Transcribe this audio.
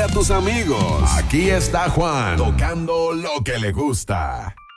a tus amigos. Aquí está Juan, tocando lo que le gusta.